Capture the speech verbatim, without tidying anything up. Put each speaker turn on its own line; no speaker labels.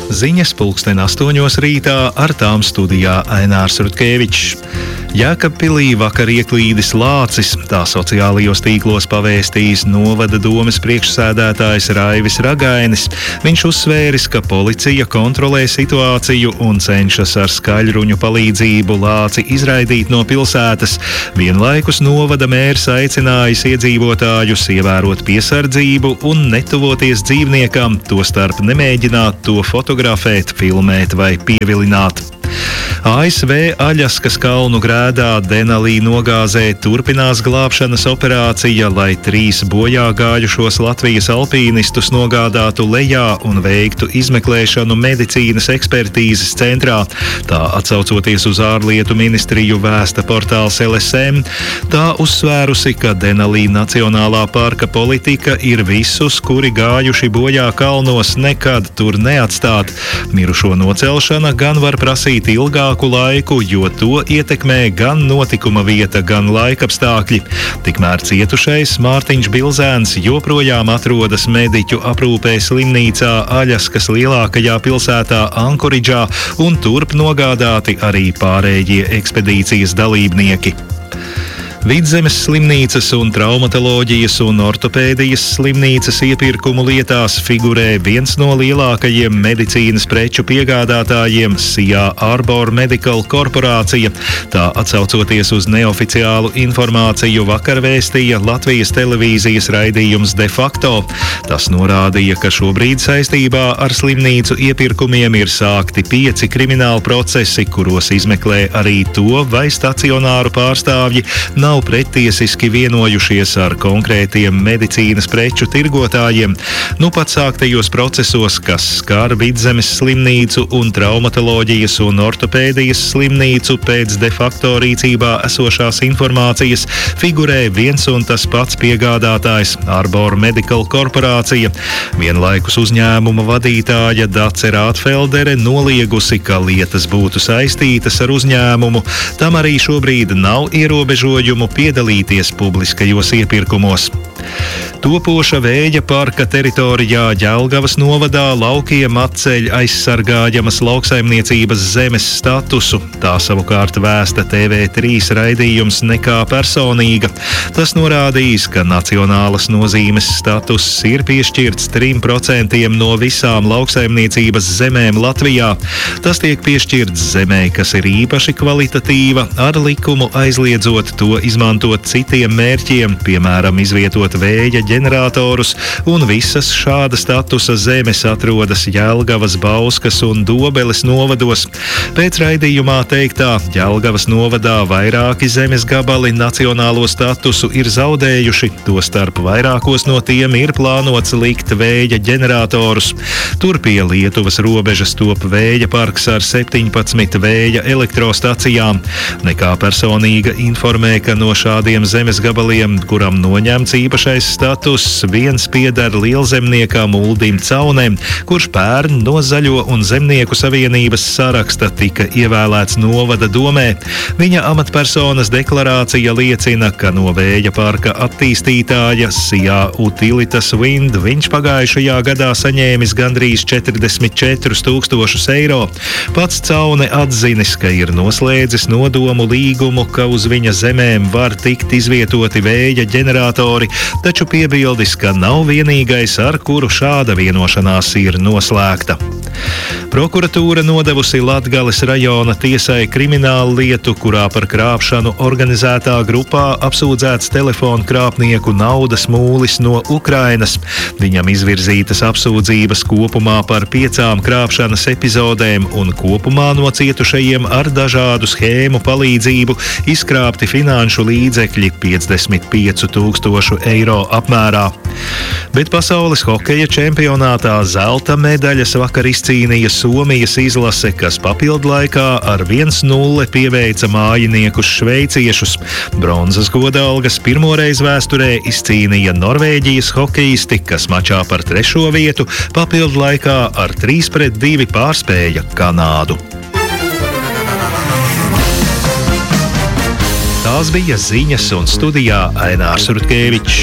Ziņas pulksten astoņos rītā, ar tām studijā Ainārs Rutkevičs. Jēkabpilī vakar ieklīdis lācis, tā sociālajos tīklos pavēstījis novada domes priekšsēdētājs Raivis Ragainis. Viņš uzsvēris, ka policija kontrolē situāciju un cenšas ar skaļruņu palīdzību lāci izraidīt no pilsētas. Vienlaikus novada mērs aicinājis iedzīvotājus ievērot piesardzību un netuvoties dzīvniekam, tostarp nemēģināt to fotografēt, filmēt vai pievilināt. A S V Aļaskas kalnu grēdā Denalī nogāzē turpinās glābšanas operācija, lai trīs bojā gājušos Latvijas alpīnistus nogādātu lejā un veiktu izmeklēšanu medicīnas ekspertīzes centrā. Tā atsaucoties uz ārlietu ministriju vēsta portāls L S M, tā uzsvērusi, ka Denalī Nacionālā parka politika ir visus, kuri gājuši bojā kalnos, nekad tur neatstāt. Mirušo nocelšana gan var prasīt ilgāku laiku, jo to ietekmē gan notikuma vieta, gan laikapstākļi. Tikmēr cietušais Mārtiņš Bilzēns joprojām atrodas mediķu aprūpē slimnīcā Aļaskas lielākajā pilsētā Ankoridžā, un turp nogādāti arī pārējie ekspedīcijas dalībnieki. Vidzemes slimnīcas un traumatoloģijas un ortopēdijas slimnīcas iepirkumu lietās figurē viens no lielākajiem medicīnas preču piegādātājiem – Sijā Arbor Medical korporācija. Tā atsaucoties uz neoficiālu informāciju vakar vēstīja Latvijas televīzijas raidījums De facto. Tas norādīja, ka šobrīd saistībā ar slimnīcu iepirkumiem ir sākti pieci krimināli procesi, kuros izmeklē arī to, vai stacionāru pārstāvji nav prettiesiski vienojušies ar konkrētiem medicīnas preču tirgotājiem. Nu pat sāktajos procesos, kas skar Vidzemes slimnīcu un traumatoloģijas un ortopēdijas slimnīcu pēc de facto rīcībā esošās informācijas, figurē viens un tas pats piegādātājs – Arbor Medical korporācija. Vienlaikus uzņēmuma vadītāja Dace Rātfeldere noliegusi, ka lietas būtu saistītas ar uzņēmumu. Tam arī šobrīd nav ierobežojumu piedalīties publiskajos iepirkumos. Topoša vēja parka teritorijā Ģelgavas novadā laukiem atceļ aizsargājamas lauksaimniecības zemes statusu. Tā savukārt vēsta T V trīs raidījums Nekā personīga. Tas norādījis, ka nacionālas nozīmes status ir piešķirts trim procentiem no visām lauksaimniecības zemēm Latvijā. Tas tiek piešķirts zemē, kas ir īpaši kvalitatīva, ar likumu aizliedzot to izmantot citiem mērķiem, piemēram, izvietot vēja ģeneratorus, un visas šāda statusa zemes atrodas Ģelgavas, Bauskas un Dobeles novados. Pēc raidījumā teiktā, Ģelgavas novadā vairāki zemes gabali nacionālo statusu ir zaudējuši, tostarp vairākos no tiem ir plānots likt vēja ģeneratorus. Tur pie Lietuvas robežas top vēja parks ar septiņpadsmit vēja elektrostacijām. Nekā personīga informē, ka no šādiem zemes gabaliem, kuram noņemts īpašais status, viens pieder lielzemniekam Uldim Caunēm, kurš pērn no Zaļo un Zemnieku savienības saraksta tika ievēlēts novada domē. Viņa amatpersonas deklarācija liecina, ka no vēja parka attīstītāja Sijā Utilitas Wind viņš pagājušajā gadā saņēmis gandrīz četrdesmit četrus tūkstošus eiro. Pats Caune atzinis, ka ir noslēdzis nodomu līgumu, ka uz viņa zemēm var tikt izvietoti vēja ģeneratori, taču piebildis, ka nav vienīgais, ar kuru šāda vienošanās ir noslēgta. Prokuratūra nodevusi Latgales rajona tiesai kriminālu lietu, kurā par krāpšanu organizētā grupā apsūdzēts telefonu krāpnieku Naudas Mūlis no Ukrainas. Viņam izvirzītas apsūdzības kopumā par piecām krāpšanas epizodēm, un kopumā no cietušajiem ar dažādu schēmu palīdzību izkrāpti finanšu līdzekļi piecdesmit piecu tūkstošu eiro apmērā. Bet pasaules hokeja čempionātā zelta medaļas vakar izcīnīja Somijas izlase, kas papildlaikā ar viens nulle pieveica mājiniekus šveiciešus. Bronzas godalgas pirmoreiz vēsturē izcīnīja Norvēģijas hokejisti, kas mačā par trešo vietu papildlaikā ar trīs pret divi pārspēja Kanādu. Tās bija ziņas, un studijā Ainārs Rutkevičs.